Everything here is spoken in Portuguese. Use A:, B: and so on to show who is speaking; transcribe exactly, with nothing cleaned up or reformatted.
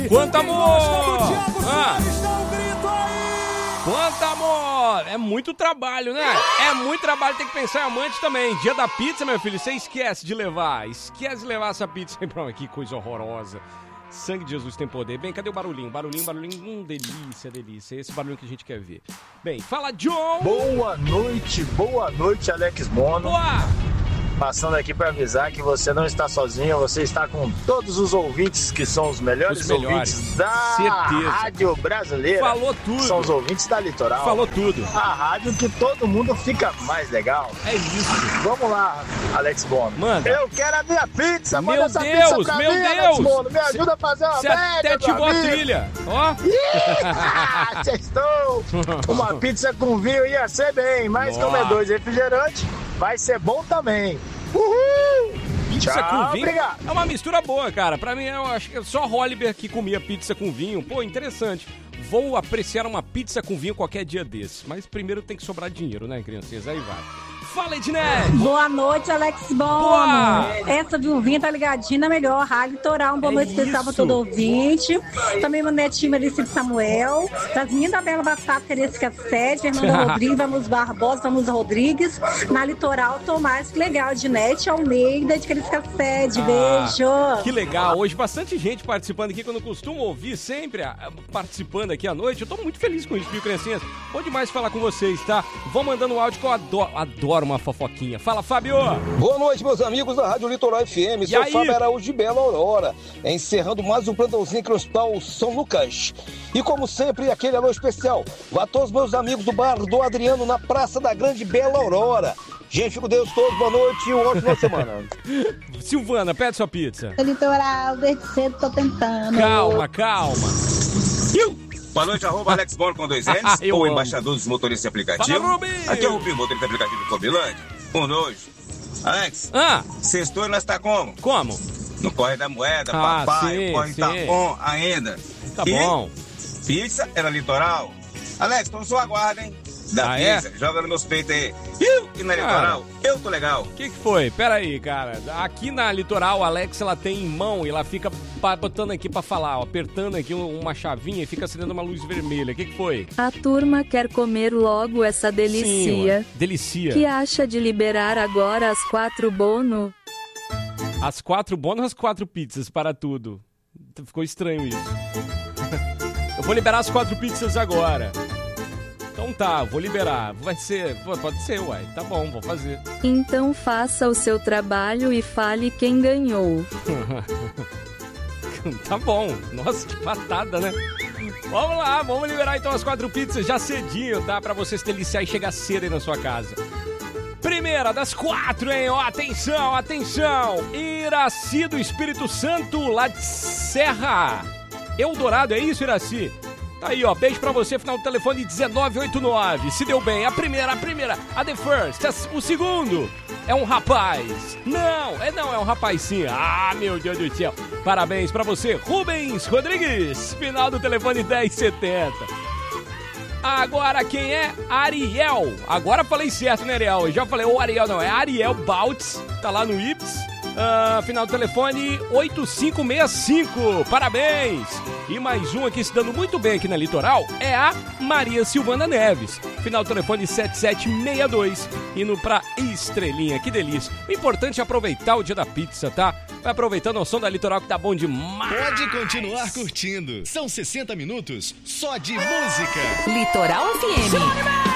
A: Quanto amor! Ah. Quanto amor! É muito trabalho, né? É muito trabalho, tem que pensar em amante também. Dia da pizza, meu filho, você esquece de levar. Esquece de levar essa pizza aí pra mim. Que coisa horrorosa. Sangue de Jesus tem poder. Bem, cadê o barulhinho? Barulhinho, barulhinho. Hum, delícia, delícia. Esse barulhinho que a gente quer ver. Bem, fala, John!
B: Boa noite, boa noite, Alex Bono.
A: Boa!
B: Passando aqui para avisar que você não está sozinho, você está com todos os ouvintes que são os melhores,
A: os melhores.
B: ouvintes da
A: Certeza.
B: rádio brasileira.
A: Falou tudo.
B: São os ouvintes da Litoral.
A: Falou tudo.
B: A rádio que todo mundo fica mais legal.
A: É isso.
B: Vamos lá, Alex Bono.
A: Manda.
B: Eu quero a minha pizza.
A: Meu
B: Manda essa
A: Deus,
B: pizza pra
A: meu
B: mim,
A: Deus.
B: Alex Bono. Me ajuda a fazer uma
A: Você
B: média,
A: até ativou a
B: amigo.
A: trilha. Ó.
B: Sextou. Uma pizza com vinho ia ser bem, mas
A: Nossa.
B: como é dois refrigerantes, vai ser bom também. Uhul!
A: Pizza
B: Tchau,
A: com vinho
B: obrigado.
A: é uma mistura boa, cara. Pra mim, eu acho que é só Holliber que comia pizza com vinho. Pô, interessante. Vou apreciar uma pizza com vinho qualquer dia desse. Mas primeiro tem que sobrar dinheiro, né, crianças? Aí vai. Fala, Ednete!
C: Boa noite, Alex Bono.
A: Boa!
C: Essa viuvinha tá ligadinha na melhor Rádio Litoral. Uma boa
A: É
C: noite especial pra
A: isso.
C: todo ouvinte. Também meu netinho Melissa Samuel. Das meninas da Bela Batata, Teresca Sede, Fernanda Rodrigues, vamos Barbosa, vamos Rodrigues. Na Litoral, Tomás, que legal. Ednete Almeida, de Teresca Sede.
A: Ah,
C: Beijo.
A: Que legal. Hoje bastante gente participando aqui, que eu não costumo ouvir sempre ah, participando aqui à noite. Eu tô muito feliz com isso, viu, criancinhas? Bom demais falar com vocês, tá? Vão mandando um áudio que eu adoro, adoro uma fofoquinha. Fala, Fábio!
D: Boa noite, meus amigos da Rádio Litoral F M. Sou
A: aí?
D: Fábio Araújo de Bela Aurora, encerrando mais um plantãozinho aqui no Hospital São Lucas. E como sempre, aquele alô especial a todos os meus amigos do bar do Adriano na Praça da Grande Bela Aurora. Gente, fico com Deus todos, boa noite e uma ótima semana.
A: Silvana, pede sua pizza.
E: Litoral, desde cedo tô tentando.
A: Calma, calma.
F: Boa noite, arroba Alex Bono com dois N's,
A: Eu
F: o
A: amo.
F: embaixador dos motoristas de aplicativo.
A: Fala, Rubinho.
F: Aqui é o Rubinho, motorista de aplicativo de Cobilândia. Um, dois. Alex,
A: Ah,
F: sextou e nós tá como?
A: como?
F: No Corre da Moeda,
A: Ah,
F: papai,
A: sim,
F: o Corre
A: sim.
F: tá bom ainda.
A: Tá
F: E
A: bom.
F: pizza era Litoral. Alex, então só aguarda, hein? Da
A: Ah, é?
F: pizza, joga nos meus peitos aí. Iu, e na Litoral, eu tô legal.
A: O que que foi? Pera aí, cara. Aqui na Litoral, a Alex, ela tem em mão e ela fica pa- botando aqui pra falar, ó, apertando aqui um- uma chavinha e fica acendendo uma luz vermelha. O que que foi?
G: A turma quer comer logo essa
A: Sim,
G: delicia.
A: ué. Delicia.
G: Que acha de liberar agora as quatro Bono?
A: As quatro bônus, as quatro pizzas para tudo. Ficou estranho isso. Eu vou liberar as quatro pizzas agora. Então tá, vou liberar. Vai ser, pô, pode ser, uai. Tá bom, vou fazer.
G: Então faça o seu trabalho e fale quem ganhou.
A: Tá bom. Nossa, que patada, né? Vamos lá, vamos liberar então as quatro pizzas já cedinho, tá? Pra você se deliciar e chegar cedo aí na sua casa. Primeira das quatro, hein? Ó, atenção, atenção! Iraci do Espírito Santo, lá de Serra Eldorado, é isso, Iraci? Tá aí, ó, beijo pra você, final do telefone dezenove oitenta e nove. Se deu bem, a primeira, a primeira, a the first, a- o segundo é um rapaz. Não, é não, é um rapaz sim. Ah, meu Deus do céu. Parabéns pra você, Rubens Rodrigues, final do telefone dez setenta. Agora quem é? Ariel. Agora falei certo, né, Ariel? Eu já falei, o Ariel não, é Ariel Baltz, tá lá no Ips. Ah, final do telefone oito cinco seis cinco. Parabéns! E mais um aqui se dando muito bem aqui na Litoral é a Maria Silvana Neves. Final do telefone sete sete seis dois. Indo pra Estrelinha, que delícia. O importante é aproveitar o dia da pizza, tá? Vai aproveitando o som da Litoral que tá bom demais.
H: Pode continuar curtindo. São sessenta minutos só de música.
I: Litoral F M.